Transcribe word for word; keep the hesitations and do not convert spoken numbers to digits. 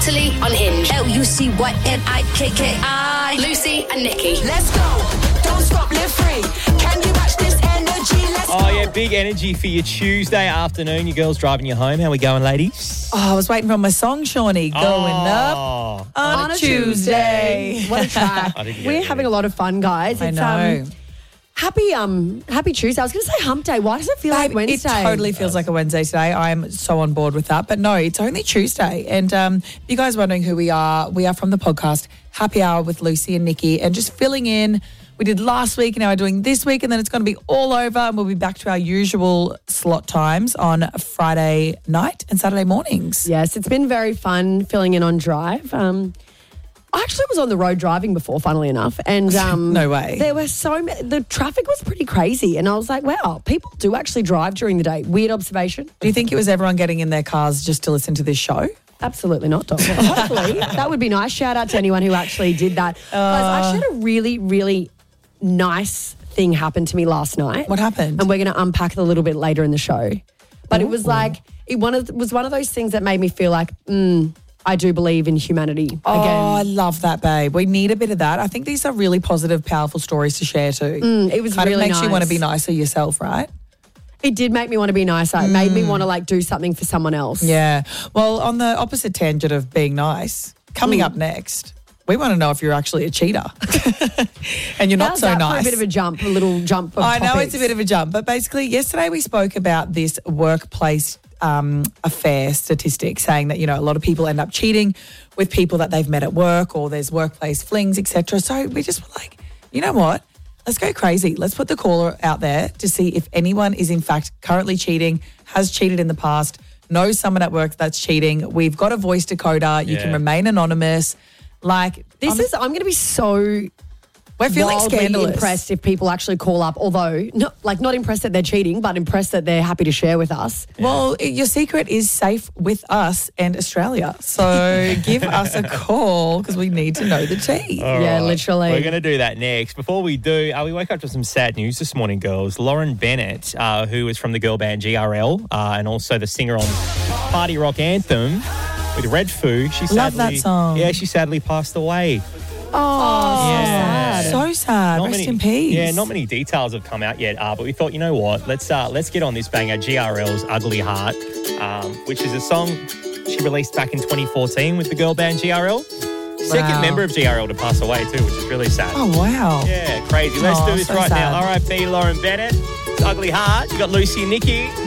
utterly unhinged. L U C Y N I K K I. Lucy and Nikki. Let's go. Don't stop, live free. Can you match this energy? Let's Oh, yeah, big energy for your Tuesday afternoon. Your girls driving you home. How we going, ladies? Oh, I was waiting for my song, Shawnee. Going Oh. up on, On a a Tuesday. Tuesday. What a track. I didn't get We're it. having a lot of fun, guys. I It's, know. Um, happy um happy Tuesday. I was going to say hump day. Why does it feel like Babe, Wednesday? It totally feels like a Wednesday today. I'm so on board with that. But no, it's only Tuesday. And um, if you guys wondering who we are, we are from the podcast Happy Hour with Lucy and Nikki. And just filling in, we did last week and now we're doing this week. And then it's going to be all over and we'll be back to our usual slot times on Friday night and Saturday mornings. Yes, it's been very fun filling in on Drive. Um, I actually was on the road driving before, funnily enough, and um, No way. There were so many. The traffic was pretty crazy, and I was like, "Wow, people do actually drive during the day." Weird observation. Do you think it was everyone getting in their cars just to listen to this show? Absolutely not, Doctor. Hopefully, that would be nice. Shout out to anyone who actually did that. Guys, I actually had a really, really nice thing happen to me last night. What happened? And we're going to unpack it a little bit later in the show. But it was like it one of was one of those things that made me feel like, mm, I do believe in humanity Oh, I again. love that, babe. We need a bit of that. I think these are really positive, powerful stories to share too. Mm, it was kind really of makes you want to nice. be nicer yourself, right? It did make me want to be nicer. It made me want to like do something for someone else. Yeah. Well, on the opposite tangent of being nice, coming Mm. up next, we want to know if you're actually a cheater and you're not How's so that nice. for a bit of a jump, a little jump of I know topics? it's a bit of a jump, but basically yesterday we spoke about this workplace um, affair statistic saying that, you know, a lot of people end up cheating with people that they've met at work or there's workplace flings, et cetera. So we just were like, you know what? Let's go crazy. Let's put the caller out there to see if anyone is in fact currently cheating, has cheated in the past, knows someone at work that's cheating. We've got a voice decoder. You Yeah. can remain anonymous. Like This I'm- is, I'm going to be so we're feeling wildly scandalous. impressed if people actually call up, although not, like not impressed that they're cheating, but impressed that they're happy to share with us. Well, i- your secret is safe with us and Australia. So give us a call because we need to know the tea. All Yeah, right. literally. We're going to do that next. Before we do, uh, we woke up to some sad news this morning, girls. Lauren Bennett, uh, who is from the girl band G R L uh, and also the singer on Party Rock Anthem with Red Foo. She Love sadly, that song. Yeah, she sadly passed away. Oh, Yeah. So sad. Not Rest many- in peace. Yeah, not many details have come out yet, uh, but we thought, you know what? Let's uh, let's get on this banger, G R L's Ugly Heart, um, which is a song she released back in twenty fourteen with the girl band G R L. Second Wow. member of G R L to pass away too, which is really sad. Oh, wow. Yeah, crazy. Let's Oh, do this so right sad. now. R I P Lauren Bennett. It's Ugly Heart. You got Lucy and Nikki.